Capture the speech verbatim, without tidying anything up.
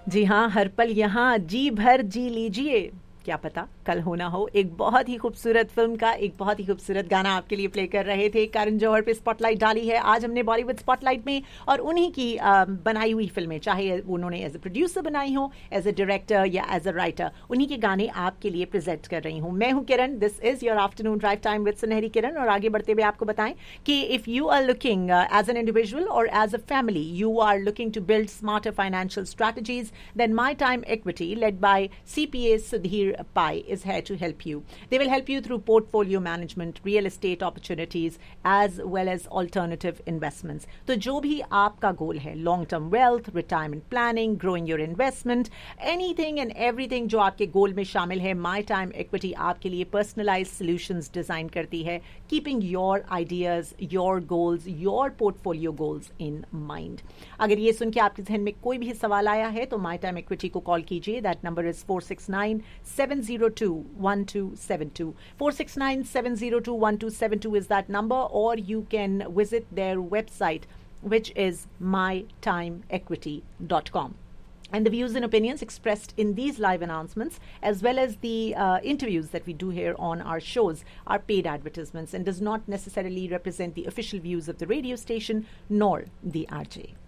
जी हाँ, हर पल यहाँ जी भर जी लीजिए। क्या पता कल होना हो। एक बहुत ही खूबसूरत फिल्म का एक बहुत ही खूबसूरत गाना आपके लिए प्ले कर रहे थे। करण जौहर पे स्पॉटलाइट डाली है आज हमने बॉलीवुड स्पॉटलाइट में, और उन्हीं की आ, बनाई हुई फिल्में, चाहे उन्होंने एज ए प्रोड्यूसर बनाई हो, एज ए डायरेक्टर या एज ए राइटर, उन्हीं के गाने आपके लिए प्रेजेंट कर रही हूँ। मैं हूँ किरण, this is your afternoon drive time with सुनहरी किरण। और आगे बढ़ते हुए आपको बताएं कि if you are looking as an individual और as a family, you are looking to build smarter financial strategies, then My Time Equity, led by C P A Sudhir Pai, is here to help you. They will help you through portfolio management, real estate opportunities, as well as alternative investments. तो जो भी आपका गोल है, long term wealth, retirement planning, growing your investment, anything and everything जो आपके गोल में शामिल है, My Time Equity आपके लिए personalized solutions डिजाइन करती है, keeping your ideas, your goals, your portfolio goals in mind. अगर ये सुन के आपके जहन में कोई भी सवाल आया है तो माई टाइम इक्विटी को कॉल कीजिए. That number is four six nine seven zero to one two seven to. Four six nine seven zero to one two seven to is that number, or you can visit their website, which is my time equity dot com. And the views and opinions expressed in these live announcements, as well as the uh, interviews that we do here on our shows, are paid advertisements and does not necessarily represent the official views of the radio station nor the R J.